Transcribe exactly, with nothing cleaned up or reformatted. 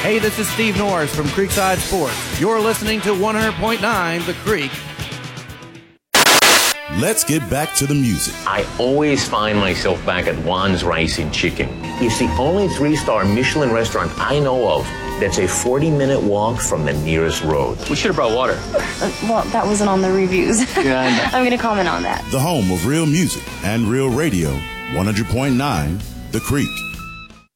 Hey, this is Steve Norris from Creekside Sports. You're listening to one hundred point nine The Creek. Let's get back to the music. I always find myself back at Juan's Rice and Chicken. It's the only three-star Michelin restaurant I know of that's a forty-minute walk from the nearest road. We should have brought water. Uh, well, that wasn't on the reviews. Yeah, I'm going to comment on that. The home of real music and real radio, one hundred point nine The Creek.